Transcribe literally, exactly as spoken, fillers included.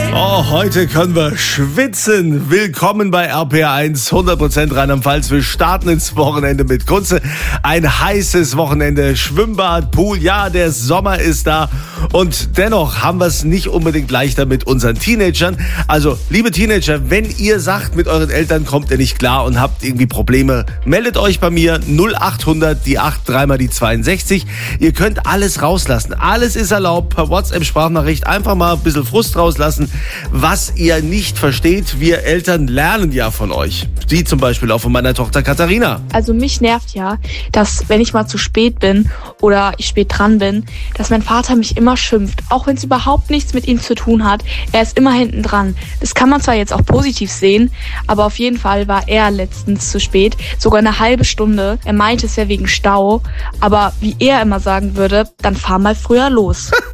Oh, heute können wir schwitzen. Willkommen bei R P R eins, hundert Prozent Rheinland-Pfalz. Wir starten ins Wochenende mit Kunze. Ein heißes Wochenende, Schwimmbad, Pool. Ja, der Sommer ist da. Und dennoch haben wir es nicht unbedingt leichter mit unseren Teenagern. Also, liebe Teenager, wenn ihr sagt, mit euren Eltern kommt ihr nicht klar und habt irgendwie Probleme, meldet euch bei mir null achthundert, die acht, dreimal die zweiundsechzig. Ihr könnt alles rauslassen. Alles ist erlaubt. Per WhatsApp-Sprachnachricht einfach mal ein bisschen Frust rauslassen, was ihr nicht versteht. Wir Eltern lernen ja von euch. Sie zum Beispiel auch von meiner Tochter Katharina. Also mich nervt ja, dass wenn ich mal zu spät bin oder ich spät dran bin, dass mein Vater mich immer schimpft, auch wenn es überhaupt nichts mit ihm zu tun hat. Er ist immer hinten dran. Das kann man zwar jetzt auch positiv sehen, aber auf jeden Fall war er letztens zu spät, sogar eine halbe Stunde. Er meinte, es wäre wegen Stau, aber wie er immer sagen würde, dann fahr mal früher los.